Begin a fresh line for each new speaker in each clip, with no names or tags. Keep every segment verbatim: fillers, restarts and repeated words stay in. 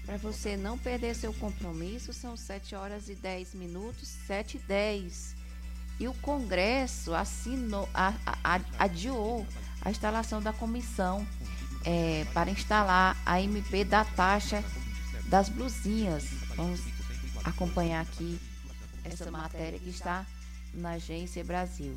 Para você não perder seu compromisso, são sete horas e dez minutos, sete e dez. E o Congresso assinou, a, a, adiou a instalação da comissão é, para instalar a M P da taxa das blusinhas. Vamos acompanhar aqui essa matéria que está na Agência Brasil.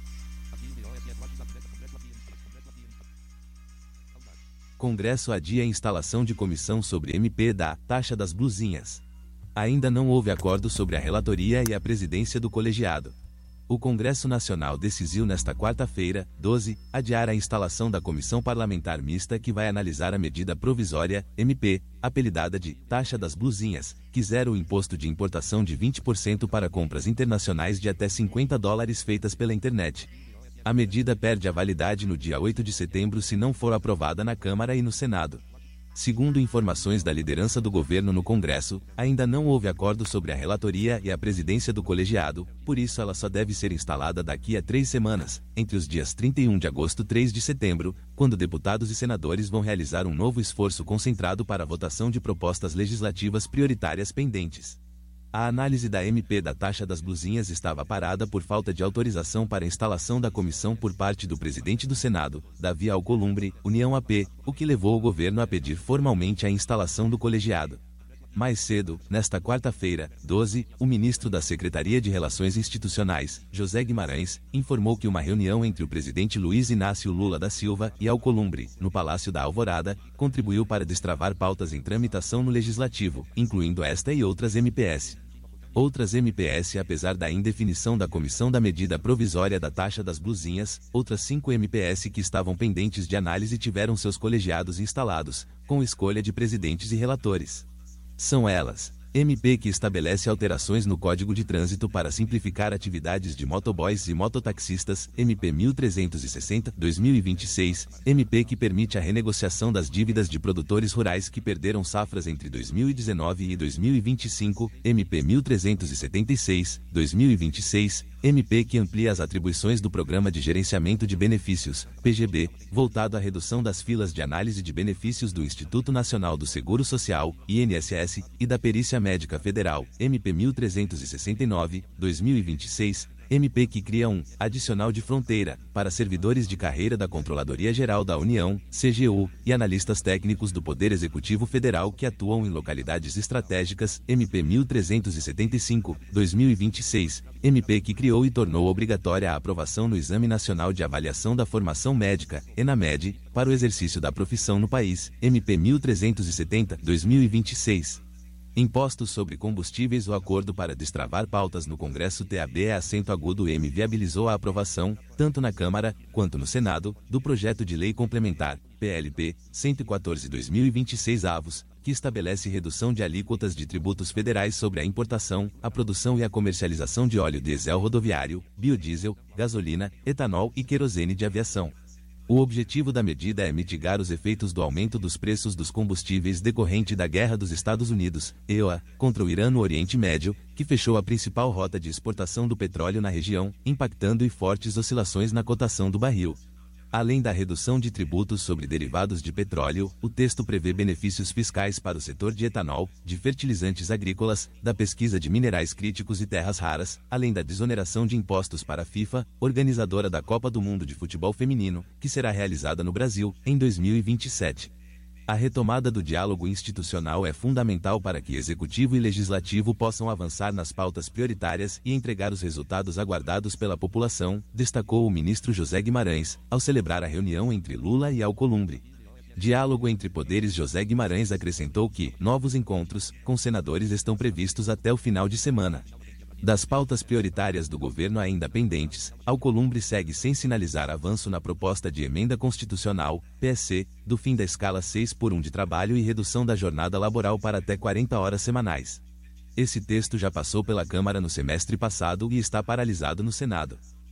Congresso adia a instalação de comissão sobre M P da taxa das blusinhas. Ainda não houve acordo sobre a relatoria e a presidência do colegiado. O Congresso Nacional decidiu nesta quarta-feira, doze, adiar a instalação da Comissão Parlamentar Mista que vai analisar a medida provisória, M P, apelidada de taxa das blusinhas, que zera o imposto de importação de vinte por cento para compras internacionais de até cinquenta dólares feitas pela internet. A medida perde a validade no dia oito de setembro se não for aprovada na Câmara e no Senado. Segundo informações da liderança do governo no Congresso, ainda não houve acordo sobre a relatoria e a presidência do colegiado, por isso ela só deve ser instalada daqui a três semanas, entre os dias trinta e um de agosto e três de setembro, quando deputados e senadores vão realizar um novo esforço concentrado para a votação de propostas legislativas prioritárias pendentes. A análise da M P da taxa das blusinhas estava parada por falta de autorização para a instalação da comissão por parte do presidente do Senado, Davi Alcolumbre, União A P, o que levou o governo a pedir formalmente a instalação do colegiado. Mais cedo, nesta quarta-feira, doze, o ministro da Secretaria de Relações Institucionais, José Guimarães, informou que uma reunião entre o presidente Luiz Inácio Lula da Silva e Alcolumbre, no Palácio da Alvorada, contribuiu para destravar pautas em tramitação no Legislativo, incluindo esta e outras M P S. Outras M P S, apesar da indefinição da comissão da medida provisória da taxa das blusinhas, outras cinco M P S que estavam pendentes de análise tiveram seus colegiados instalados, com escolha de presidentes e relatores. São elas: M P que estabelece alterações no Código de Trânsito para simplificar atividades de motoboys e mototaxistas, M P mil trezentos e sessenta, dois mil e vinte e seis, M P que permite a renegociação das dívidas de produtores rurais que perderam safras entre dois mil e dezenove e dois mil e vinte e cinco, M P mil trezentos e setenta e seis, dois mil e vinte e seis, M P que amplia as atribuições do Programa de Gerenciamento de Benefícios, P G B, voltado à redução das filas de análise de benefícios do Instituto Nacional do Seguro Social, I N S S, e da Perícia Médica Federal, M P mil trezentos e sessenta e nove, dois mil e vinte e seis, M P que cria um adicional de fronteira para servidores de carreira da Controladoria Geral da União, C G U, e analistas técnicos do Poder Executivo Federal que atuam em localidades estratégicas, M P mil trezentos e setenta e cinco, dois mil e vinte e seis, M P que criou e tornou obrigatória a aprovação no Exame Nacional de Avaliação da Formação Médica, ENAMED, para o exercício da profissão no país, M P mil trezentos e setenta, dois mil e vinte e seis. Impostos sobre combustíveis. O acordo para destravar pautas no Congresso T A B é acento agudo M viabilizou a aprovação, tanto na Câmara, quanto no Senado, do projeto de lei complementar, P L P, cento e quatorze, dois mil e vinte e seis avos, que estabelece redução de alíquotas de tributos federais sobre a importação, a produção e a comercialização de óleo diesel rodoviário, biodiesel, gasolina, etanol e querosene de aviação. O objetivo da medida é mitigar os efeitos do aumento dos preços dos combustíveis decorrente da guerra dos Estados Unidos, E U A, contra o Irã no Oriente Médio, que fechou a principal rota de exportação do petróleo na região, impactando e fortes oscilações na cotação do barril. Além da redução de tributos sobre derivados de petróleo, o texto prevê benefícios fiscais para o setor de etanol, de fertilizantes agrícolas, da pesquisa de minerais críticos e terras raras, além da desoneração de impostos para a FIFA, organizadora da Copa do Mundo de Futebol Feminino, que será realizada no Brasil, em dois mil e vinte e sete. A retomada do diálogo institucional é fundamental para que Executivo e Legislativo possam avançar nas pautas prioritárias e entregar os resultados aguardados pela população, destacou o ministro José Guimarães, ao celebrar a reunião entre Lula e Alcolumbre. Diálogo entre poderes. José Guimarães acrescentou que novos encontros com senadores estão previstos até o final de semana. Das pautas prioritárias do governo ainda pendentes, Alcolumbre segue sem sinalizar avanço na proposta de emenda constitucional, P S C, do fim da escala seis por um de trabalho e redução da jornada laboral para até quarenta horas semanais. Esse texto já passou pela Câmara no semestre passado e está paralisado no Senado.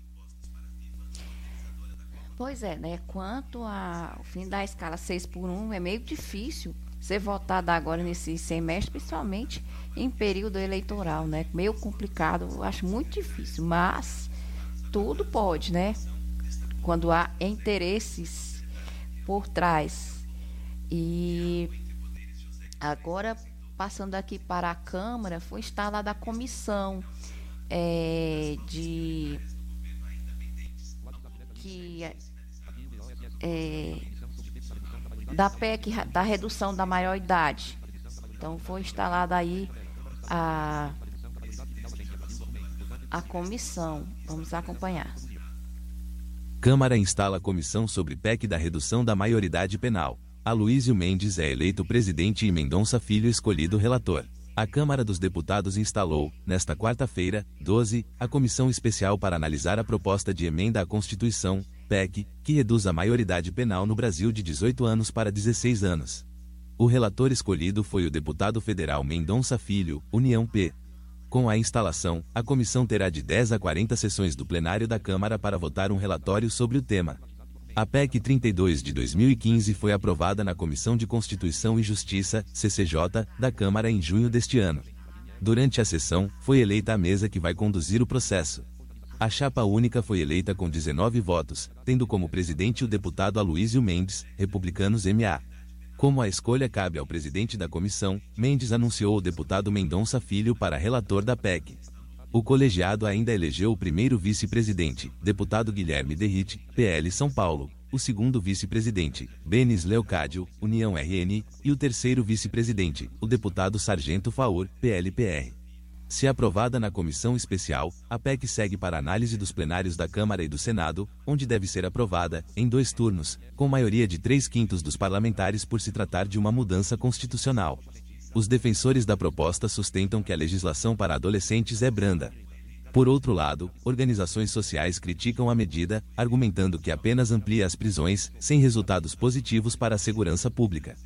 Pois é, né? Quanto ao fim da escala seis por um, é meio difícil ser votada agora nesse semestre, principalmente em período eleitoral, né? Meio complicado, eu acho muito difícil, mas tudo pode, né? Quando há interesses por trás. E Agora, passando aqui para a Câmara, foi instalada a comissão é, de que é, da P E C da redução da maioridade. Então foi instalada aí a, a comissão. Vamos acompanhar.
Câmara instala a comissão sobre P E C da redução da maioridade penal. Aloysio Mendes é eleito presidente e Mendonça Filho escolhido relator. A Câmara dos Deputados instalou, nesta quarta-feira, doze, a comissão especial para analisar a proposta de emenda à Constituição, P E C, que reduz a maioridade penal no Brasil de dezoito anos para dezesseis anos. O relator escolhido foi o deputado federal Mendonça Filho, União P. Com a instalação, a comissão terá de dez a quarenta sessões do plenário da Câmara para votar um relatório sobre o tema. A P E C trinta e dois de dois mil e quinze foi aprovada na Comissão de Constituição e Justiça, C C J, da Câmara em junho deste ano. Durante a sessão, foi eleita a mesa que vai conduzir o processo. A chapa única foi eleita com dezenove votos, tendo como presidente o deputado Aloysio Mendes, Republicanos M A. Como a escolha cabe ao presidente da comissão, Mendes anunciou o deputado Mendonça Filho para relator da P E C. O colegiado ainda elegeu o primeiro vice-presidente, deputado Guilherme Derrite, P L São Paulo, o segundo vice-presidente, Benis Leocádio, União R N, e o terceiro vice-presidente, o deputado Sargento Faur, P L P R. Se aprovada na comissão especial, a P E C segue para análise dos plenários da Câmara e do Senado, onde deve ser aprovada, em dois turnos, com maioria de três quintos dos parlamentares por se tratar de uma mudança constitucional. Os defensores da proposta sustentam que a legislação para adolescentes é branda. Por outro lado, organizações sociais criticam a medida, argumentando que apenas amplia as prisões, sem resultados positivos para a segurança pública.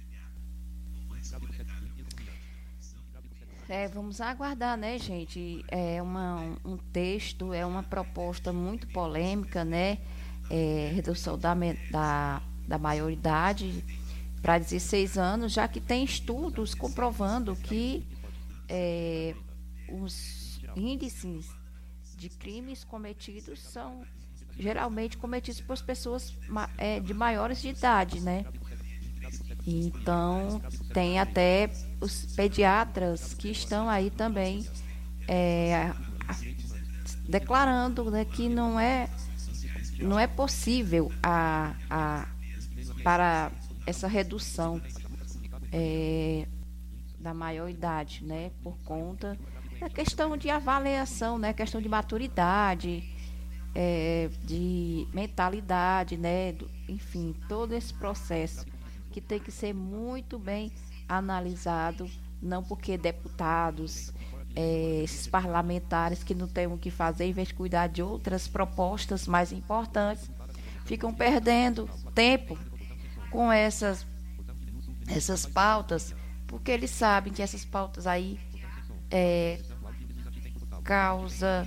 É, vamos aguardar, né, gente? É uma, um texto, é uma proposta muito polêmica, né? É, redução da, da, da maioridade para dezesseis anos, já que tem estudos comprovando que é, os índices de crimes cometidos são geralmente cometidos por pessoas é, de maiores de idade, né? Então, tem até os pediatras que estão aí também é, declarando, né, que não é, não é possível a, a, para essa redução é, da maioridade, né, por conta da questão de avaliação, né, questão de maturidade, é, de mentalidade, né, do, enfim, todo esse processo que tem que ser muito bem analisado, não porque deputados, é, esses parlamentares que não têm o que fazer, em vez de cuidar de outras propostas mais importantes, ficam perdendo tempo com essas, essas pautas, porque eles sabem que essas pautas aí é, causa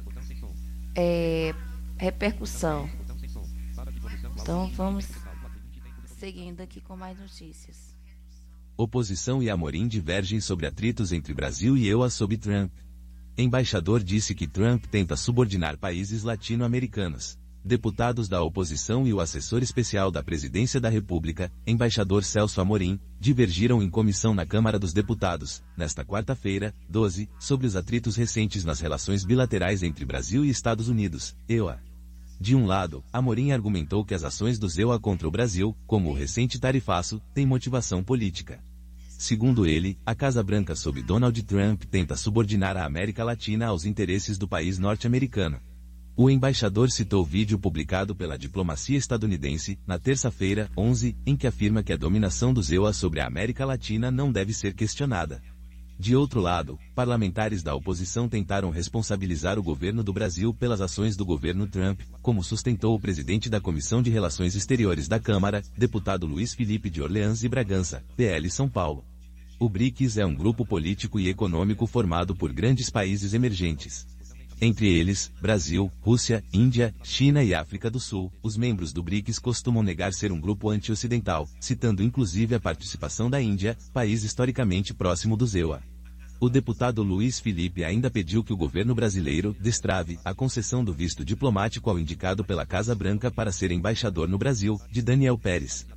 é, repercussão. Então vamos seguindo aqui com mais notícias.
Oposição e Amorim divergem sobre atritos entre Brasil e E U A sob Trump. Embaixador disse que Trump tenta subordinar países latino-americanos. Deputados da oposição e o assessor especial da Presidência da República, embaixador Celso Amorim, divergiram em comissão na Câmara dos Deputados, nesta quarta-feira, doze, sobre os atritos recentes nas relações bilaterais entre Brasil e Estados Unidos, E U A. De um lado, Amorim argumentou que as ações do E U A contra o Brasil, como o recente tarifaço, têm motivação política. Segundo ele, a Casa Branca sob Donald Trump tenta subordinar a América Latina aos interesses do país norte-americano. O embaixador citou vídeo publicado pela diplomacia estadunidense, na terça-feira, onze, em que afirma que a dominação dos E U A sobre a América Latina não deve ser questionada. De outro lado, parlamentares da oposição tentaram responsabilizar o governo do Brasil pelas ações do governo Trump, como sustentou o presidente da Comissão de Relações Exteriores da Câmara, deputado Luiz Felipe de Orleans e Bragança, P L São Paulo. O BRICS é um grupo político e econômico formado por grandes países emergentes. Entre eles, Brasil, Rússia, Índia, China e África do Sul, os membros do BRICS costumam negar ser um grupo anti-ocidental, citando inclusive a participação da Índia, país historicamente próximo dos E U A. O deputado Luiz Felipe ainda pediu que o governo brasileiro destrave a concessão do visto diplomático ao indicado pela Casa Branca para ser embaixador no Brasil, de Daniel Pérez.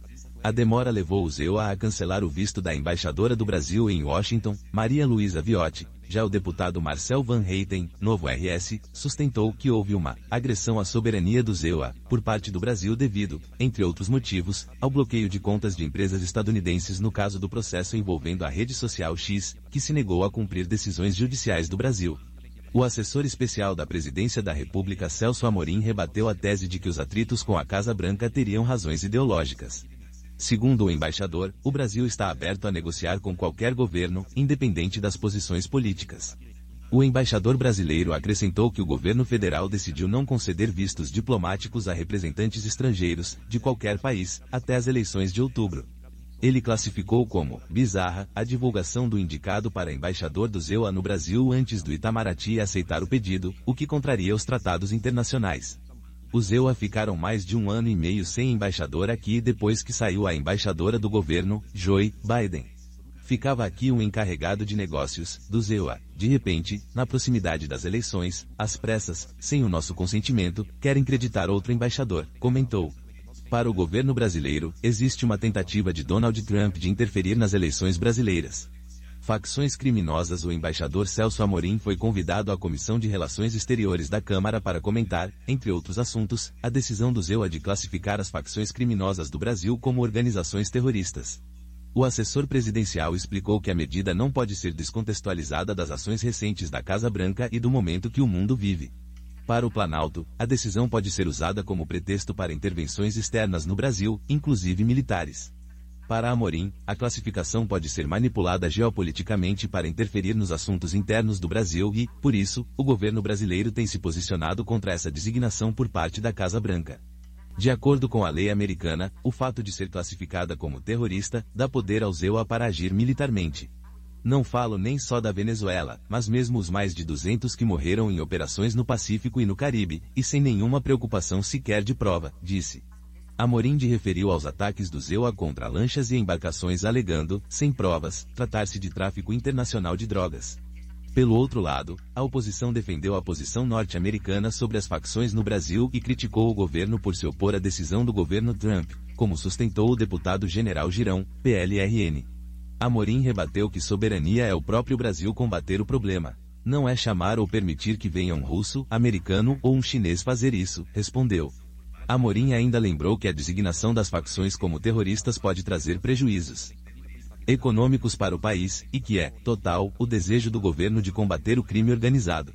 A demora levou o Zewa a cancelar o visto da embaixadora do Brasil em Washington, Maria Luísa Viotti. Já o deputado Marcel Van Heijten, Novo R S, sustentou que houve uma agressão à soberania do Zewa, por parte do Brasil devido, entre outros motivos, ao bloqueio de contas de empresas estadunidenses no caso do processo envolvendo a rede social X, que se negou a cumprir decisões judiciais do Brasil. O assessor especial da Presidência da República Celso Amorim rebateu a tese de que os atritos com a Casa Branca teriam razões ideológicas. Segundo o embaixador, o Brasil está aberto a negociar com qualquer governo, independente das posições políticas. O embaixador brasileiro acrescentou que o governo federal decidiu não conceder vistos diplomáticos a representantes estrangeiros, de qualquer país, até as eleições de outubro. Ele classificou como bizarra a divulgação do indicado para embaixador do Zewa no Brasil antes do Itamaraty aceitar o pedido, o que contraria os tratados internacionais. Os Zewa ficaram mais de um ano e meio sem embaixador aqui depois que saiu a embaixadora do governo, Joe Biden. Ficava aqui um encarregado de negócios, do Zewa. De repente, na proximidade das eleições, às pressas, sem o nosso consentimento, querem acreditar outro embaixador, comentou. Para o governo brasileiro, existe uma tentativa de Donald Trump de interferir nas eleições brasileiras. Facções criminosas. O embaixador Celso Amorim foi convidado à Comissão de Relações Exteriores da Câmara para comentar, entre outros assuntos, a decisão do Zewa de classificar as facções criminosas do Brasil como organizações terroristas. O assessor presidencial explicou que a medida não pode ser descontextualizada das ações recentes da Casa Branca e do momento que o mundo vive. Para o Planalto, a decisão pode ser usada como pretexto para intervenções externas no Brasil, inclusive militares. Para Amorim, a classificação pode ser manipulada geopoliticamente para interferir nos assuntos internos do Brasil e, por isso, o governo brasileiro tem se posicionado contra essa designação por parte da Casa Branca. De acordo com a lei americana, o fato de ser classificada como terrorista dá poder ao Zewa para agir militarmente. Não falo nem só da Venezuela, mas mesmo os mais de duzentos que morreram em operações no Pacífico e no Caribe, e sem nenhuma preocupação sequer de prova, disse. Amorim de referiu aos ataques do Zewa contra lanchas e embarcações alegando, sem provas, tratar-se de tráfico internacional de drogas. Pelo outro lado, a oposição defendeu a posição norte-americana sobre as facções no Brasil e criticou o governo por se opor à decisão do governo Trump, como sustentou o deputado General Girão, P L R N. Amorim rebateu que soberania é o próprio Brasil combater o problema. Não é chamar ou permitir que venha um russo, americano ou um chinês fazer isso, respondeu. Amorim ainda lembrou que a designação das facções como terroristas pode trazer prejuízos econômicos para o país, e que é, total, o desejo do governo de combater o crime organizado.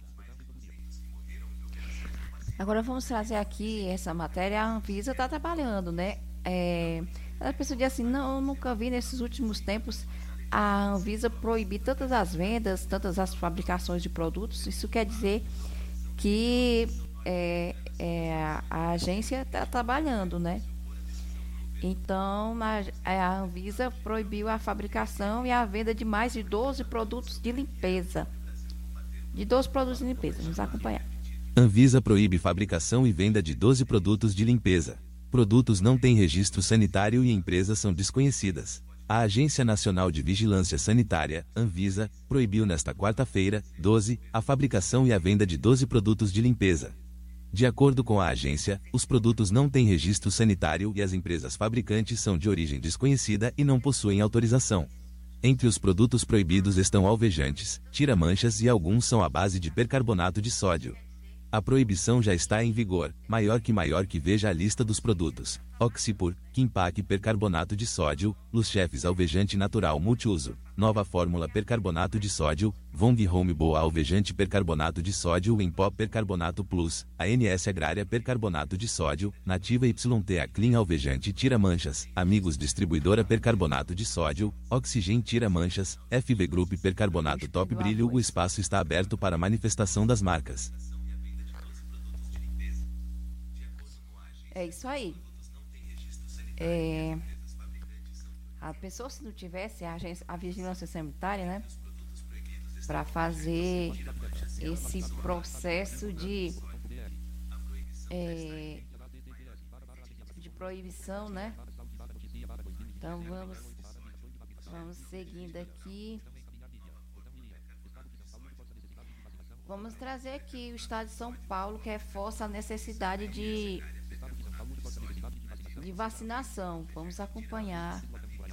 Agora vamos trazer aqui essa matéria. A Anvisa está trabalhando, né? É, a pessoa diz assim, não, eu nunca vi nesses últimos tempos a Anvisa proibir tantas as vendas, tantas as fabricações de produtos. Isso quer dizer que é, é, a agência está trabalhando, né? Então, a, a Anvisa proibiu a fabricação e a venda de mais de doze produtos de limpeza. De doze produtos de limpeza, vamos acompanhar.
Anvisa proíbe fabricação e venda de doze produtos de limpeza. Produtos não têm registro sanitário e empresas são desconhecidas. A Agência Nacional de Vigilância Sanitária, Anvisa, proibiu nesta quarta-feira, doze, a fabricação e a venda de doze produtos de limpeza. De acordo com a agência, os produtos não têm registro sanitário e as empresas fabricantes são de origem desconhecida e não possuem autorização. Entre os produtos proibidos estão alvejantes, tira-manchas e alguns são à base de percarbonato de sódio. A proibição já está em vigor, maior que maior que veja a lista dos produtos. Oxipur, Kimpac percarbonato de sódio, Luz Chefs alvejante natural multiuso, Nova Fórmula percarbonato de sódio, Vong Home Boa alvejante percarbonato de sódio em pó percarbonato plus, A N S Agrária percarbonato de sódio, Nativa Y T A Clean alvejante tira-manchas, Amigos distribuidora percarbonato de sódio, Oxygen tira-manchas, F V Group percarbonato top brilho. O espaço está aberto para manifestação das marcas.
É isso aí. É, a pessoa, se não tivesse a, agência, a vigilância sanitária, né, para fazer esse processo de é, de proibição, né? Então vamos vamos seguindo aqui. Vamos trazer aqui o estado de São Paulo, que reforça a necessidade de de vacinação. Vamos acompanhar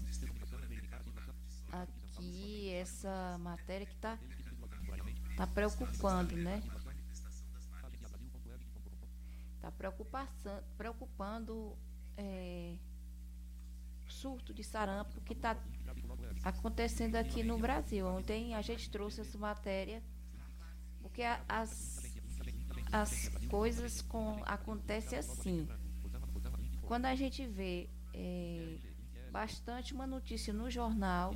aqui essa matéria que está tá preocupando, né? Está preocupando, preocupando é, surto de sarampo que está acontecendo aqui no Brasil. Ontem a gente trouxe essa matéria porque a, as, as coisas com, acontecem assim. Quando a gente vê é, bastante uma notícia no jornal,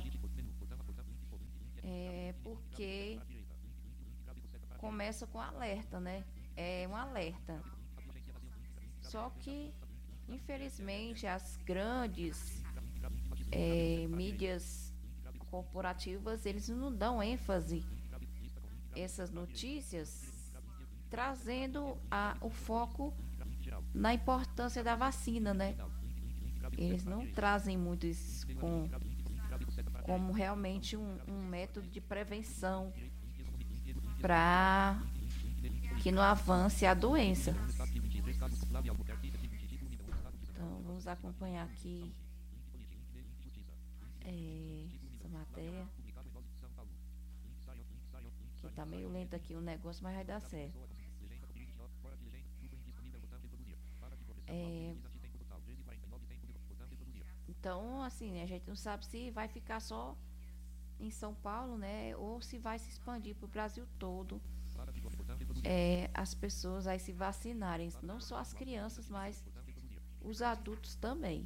é porque começa com alerta, né? É um alerta. Só que, infelizmente, as grandes é, mídias corporativas, eles não dão ênfase a essas notícias, trazendo a, o foco na importância da vacina, né? Eles não trazem muito isso com, como realmente um, um método de prevenção para que não avance a doença. Então, vamos acompanhar aqui é, essa matéria. Que tá meio lento aqui o negócio, mas vai dar certo. É, então, assim, a gente não sabe se vai ficar só em São Paulo, né? Ou se vai se expandir para o Brasil todo. É, as pessoas aí se vacinarem, não só as crianças, mas os adultos também.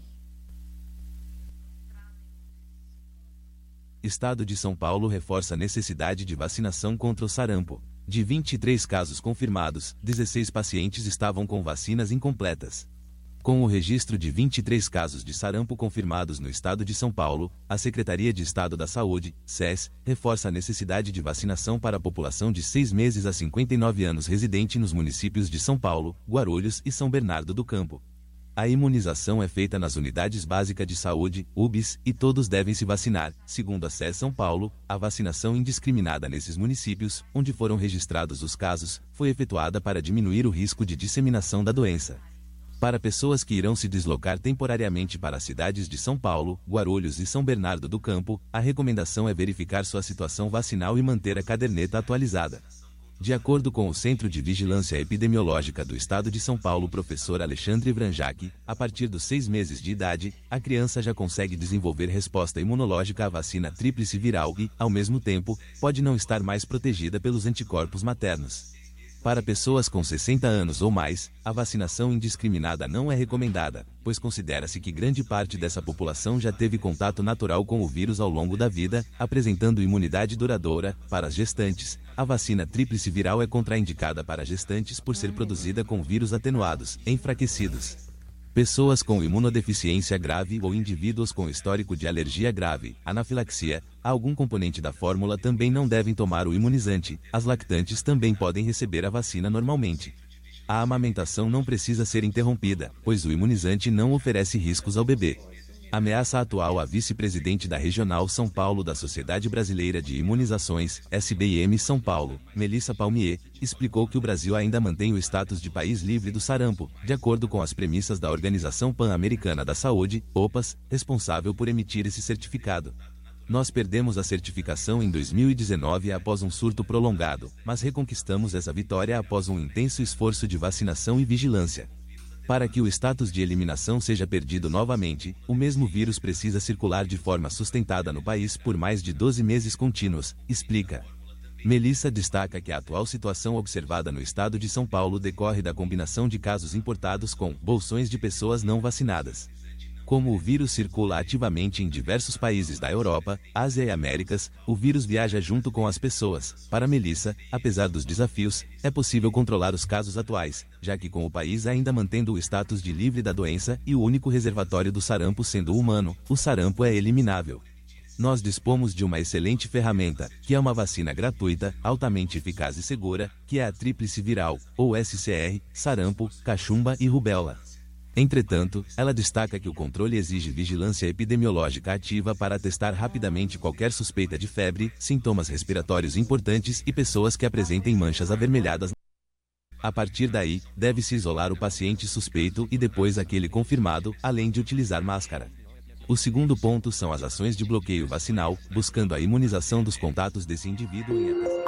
Estado de São Paulo reforça a necessidade de vacinação contra o sarampo. De vinte e três casos confirmados, dezesseis pacientes estavam com vacinas incompletas. Com o registro de vinte e três casos de sarampo confirmados no estado de São Paulo, a Secretaria de Estado da Saúde, S E S, reforça a necessidade de vacinação para a população de seis meses a cinquenta e nove anos residente nos municípios de São Paulo, Guarulhos e São Bernardo do Campo. A imunização é feita nas unidades básicas de saúde, U B S, e todos devem se vacinar. Segundo a S E S São Paulo, a vacinação indiscriminada nesses municípios, onde foram registrados os casos, foi efetuada para diminuir o risco de disseminação da doença. Para pessoas que irão se deslocar temporariamente para as cidades de São Paulo, Guarulhos e São Bernardo do Campo, a recomendação é verificar sua situação vacinal e manter a caderneta atualizada. De acordo com o Centro de Vigilância Epidemiológica do Estado de São Paulo, professor Alexandre Vranjac, a partir dos seis meses de idade, a criança já consegue desenvolver resposta imunológica à vacina tríplice viral e, ao mesmo tempo, pode não estar mais protegida pelos anticorpos maternos. Para pessoas com sessenta anos ou mais, a vacinação indiscriminada não é recomendada, pois considera-se que grande parte dessa população já teve contato natural com o vírus ao longo da vida, apresentando imunidade duradoura. Para as gestantes, a vacina tríplice viral é contraindicada para gestantes por ser produzida com vírus atenuados, enfraquecidos. Pessoas com imunodeficiência grave ou indivíduos com histórico de alergia grave, anafilaxia, a algum componente da fórmula também não devem tomar o imunizante. As lactantes também podem receber a vacina normalmente. A amamentação não precisa ser interrompida, pois o imunizante não oferece riscos ao bebê. Ameaça atual. A vice-presidente da Regional São Paulo da Sociedade Brasileira de Imunizações, S B I M São Paulo, Melissa Palmier, explicou que o Brasil ainda mantém o status de país livre do sarampo, de acordo com as premissas da Organização Pan-Americana da Saúde, O P A S, responsável por emitir esse certificado. Nós perdemos a certificação em dois mil e dezenove após um surto prolongado, mas reconquistamos essa vitória após um intenso esforço de vacinação e vigilância. Para que o status de eliminação seja perdido novamente, o mesmo vírus precisa circular de forma sustentada no país por mais de doze meses contínuos, explica. Melissa destaca que a atual situação observada no estado de São Paulo decorre da combinação de casos importados com bolsões de pessoas não vacinadas. Como o vírus circula ativamente em diversos países da Europa, Ásia e Américas, o vírus viaja junto com as pessoas. Para Melissa, apesar dos desafios, é possível controlar os casos atuais, já que com o país ainda mantendo o status de livre da doença e o único reservatório do sarampo sendo o humano, o sarampo é eliminável. Nós dispomos de uma excelente ferramenta, que é uma vacina gratuita, altamente eficaz e segura, que é a tríplice viral, ou S C R, sarampo, cachumba e rubéola. Entretanto, ela destaca que o controle exige vigilância epidemiológica ativa para testar rapidamente qualquer suspeita de febre, sintomas respiratórios importantes e pessoas que apresentem manchas avermelhadas. A partir daí, deve-se isolar o paciente suspeito e depois aquele confirmado, além de utilizar máscara. O segundo ponto são as ações de bloqueio vacinal, buscando a imunização dos contatos desse indivíduo em épocas.